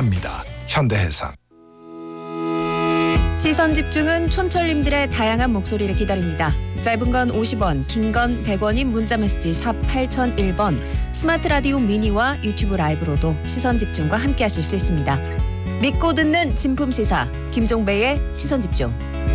합니다. 현대해상. 시선 집중은 촌철님들의 다양한 목소리를 기다립니다. 짧은 건 50원, 긴 건 100원인 문자메시지 샵 8001번, 스마트 라디오 미니와 유튜브 라이브로도 시선 집중과 함께 하실 수 있습니다. 믿고 듣는 진품 시사, 김종배의 시선 집중.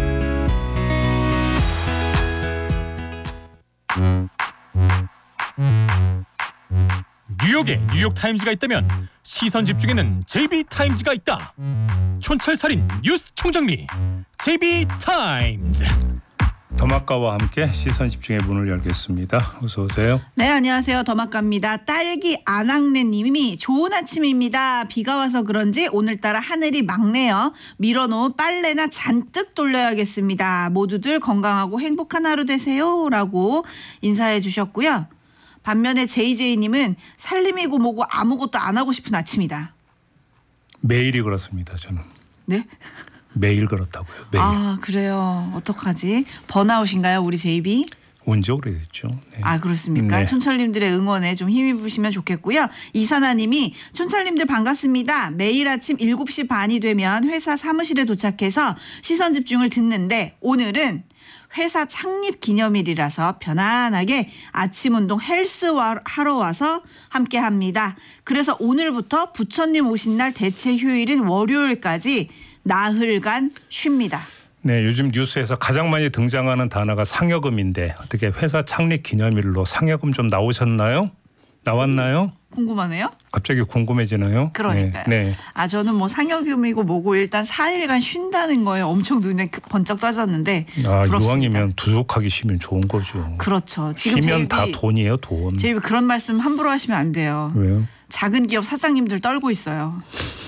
뉴욕에 뉴욕타임즈가 있다면 시선 집중에는 JB타임즈가 있다. 촌철살인 뉴스 총정리 JB타임즈. 더마카와 함께 시선 집중의 문을 열겠습니다. 어서 오세요. 네, 안녕하세요. 더마카입니다. 딸기 안학래님이 좋은 아침입니다. 비가 와서 그런지 오늘따라 하늘이 맑네요. 밀어놓은 빨래나 잔뜩 돌려야겠습니다. 모두들 건강하고 행복한 하루 되세요. 라고 인사해 주셨고요. 반면에 JJ님은 살림이고 뭐고 아무것도 안 하고 싶은 아침이다. 매일이 그렇습니다. 저는. 네? 매일 그렇다고요. 매일. 아, 그래요. 어떡하지? 번아웃인가요, 우리 JB? 언제 오래됐죠. 네. 아, 그렇습니까? 네. 촌철님들의 응원에 좀 힘입으시면 좋겠고요. 이사나님이 촌철님들 반갑습니다. 매일 아침 7시 반이 되면 회사 사무실에 도착해서 시선 집중을 듣는데 오늘은 회사 창립 기념일이라서 편안하게 아침 운동 헬스 하러 와서 함께 합니다. 그래서 오늘부터 부처님 오신 날 대체 휴일인 월요일까지 나흘간 쉽니다. 네, 요즘 뉴스에서 가장 많이 등장하는 단어가 상여금인데 어떻게 회사 창립 기념일로 상여금 좀 나오셨나요? 나왔나요? 궁금하네요. 갑자기 궁금해지나요? 그러니까요. 네. 아, 저는 뭐 상여금이고 뭐고 일단 4일간 쉰다는 거에 엄청 눈에 번쩍 떠졌는데 아, 부럽습니다. 이왕이면 두둑하게 쉬면 좋은 거죠. 그렇죠. 지금 쉬면 다 돈이에요, 돈. 제이비 그런 말씀 함부로 하시면 안 돼요. 왜요? 작은 기업 사장님들 떨고 있어요.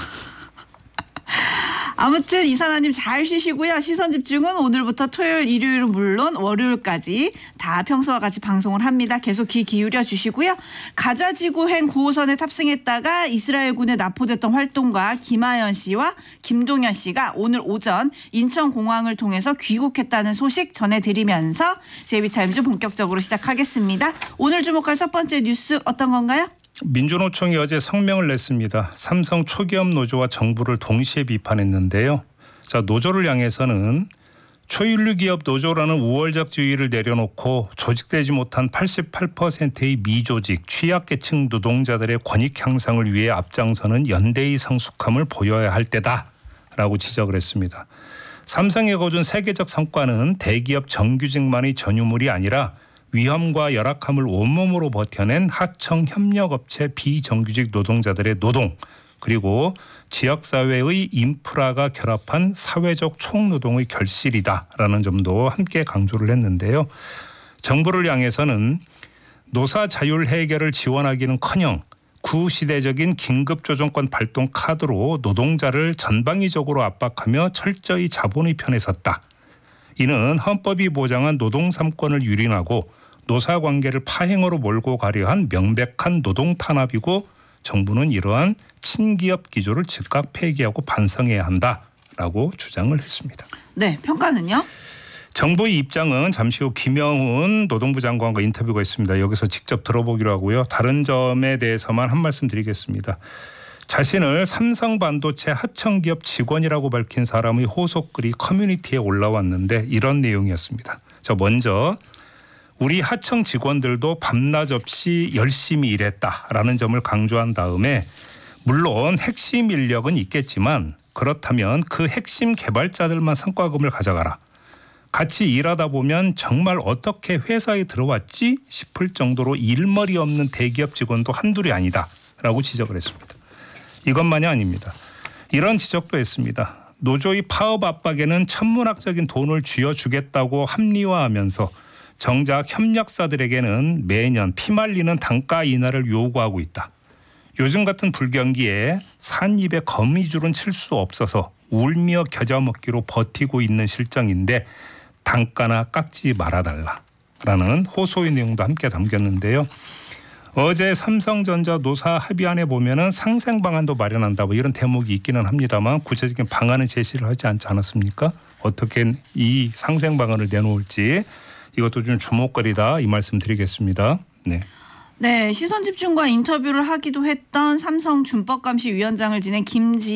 아무튼 이사나님 잘 쉬시고요. 시선 집중은 오늘부터 토요일, 일요일은 물론 월요일까지 다 평소와 같이 방송을 합니다. 계속 귀 기울여 주시고요. 가자지구행 9호선에 탑승했다가 이스라엘군에 납포됐던 활동가 김하연 씨와 김동현 씨가 오늘 오전 인천공항을 통해서 귀국했다는 소식 전해드리면서 JB타임즈 본격적으로 시작하겠습니다. 오늘 주목할 첫 번째 뉴스 어떤 건가요? 민주노총이 어제 성명을 냈습니다. 삼성 초기업 노조와 정부를 동시에 비판했는데요. 자, 노조를 향해서는 초윤리 기업 노조라는 우월적 지위를 내려놓고 조직되지 못한 88%의 미조직 취약계층 노동자들의 권익 향상을 위해 앞장서는 연대의 성숙함을 보여야 할 때다라고 지적을 했습니다. 삼성이 거둔 세계적 성과는 대기업 정규직만의 전유물이 아니라 위험과 열악함을 온몸으로 버텨낸 하청 협력업체 비정규직 노동자들의 노동, 그리고 지역사회의 인프라가 결합한 사회적 총노동의 결실이다라는 점도 함께 강조를 했는데요. 정부를 향해서는 노사 자율 해결을 지원하기는커녕 구시대적인 긴급조정권 발동 카드로 노동자를 전방위적으로 압박하며 철저히 자본의 편에 섰다. 이는 헌법이 보장한 노동 3권을 유린하고 노사관계를 파행으로 몰고 가려 한 명백한 노동 탄압이고 정부는 이러한 친기업 기조를 즉각 폐기하고 반성해야 한다라고 주장을 했습니다. 네, 평가는요? 정부의 입장은 잠시 후 김영훈 노동부 장관과 인터뷰가 있습니다. 여기서 직접 들어보기로 하고요. 다른 점에 대해서만 한 말씀 드리겠습니다. 자신을 삼성반도체 하청기업 직원이라고 밝힌 사람의 호소글이 커뮤니티에 올라왔는데 이런 내용이었습니다. 자, 먼저 우리 하청 직원들도 밤낮 없이 열심히 일했다라는 점을 강조한 다음에 물론 핵심 인력은 있겠지만 그렇다면 그 핵심 개발자들만 성과금을 가져가라. 같이 일하다 보면 정말 어떻게 회사에 들어왔지 싶을 정도로 일머리 없는 대기업 직원도 한둘이 아니다라고 지적을 했습니다. 이것만이 아닙니다. 이런 지적도 했습니다. 노조의 파업 압박에는 천문학적인 돈을 쥐어주겠다고 합리화하면서 정작 협력사들에게는 매년 피말리는 단가 인하를 요구하고 있다. 요즘 같은 불경기에 산입에 거미줄은 칠 수 없어서 울며 겨자 먹기로 버티고 있는 실정인데 단가나 깎지 말아달라라는 호소의 내용도 함께 담겼는데요. 어제 삼성전자 노사 합의안에 보면은 상생 방안도 마련한다 뭐 이런 대목이 있기는 합니다만 구체적인 방안을 제시를 하지 않지 않았습니까? 어떻게 이 상생 방안을 내놓을지 이것도 좀 주목거리다 이 말씀 드리겠습니다. 네. 네, 시선 집중과 인터뷰를 하기도 했던 삼성 준법감시위원장을 지낸